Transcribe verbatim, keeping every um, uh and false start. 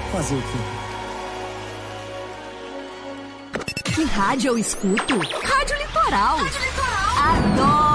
Fazer o quê? Que rádio eu escuto? Rádio Litoral. Rádio Litoral. Adoro!